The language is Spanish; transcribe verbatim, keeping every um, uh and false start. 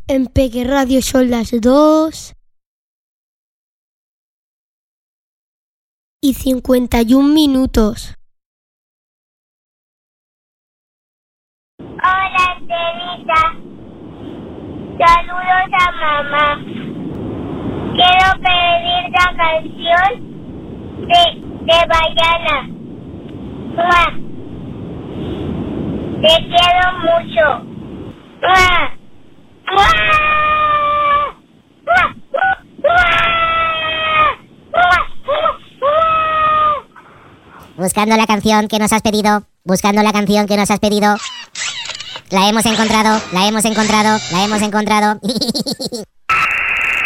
En Peque Radio son las dos y cincuenta y un minutos. Hola, Antenita. Saludos a mamá. Quiero pedir la canción de, de Bayana. ¡Mua! Te quiero mucho. ¡Mua! ¡Mua! ¡Mua! Buscando la canción que nos has pedido, buscando la canción que nos has pedido. La hemos encontrado, la hemos encontrado, la hemos encontrado.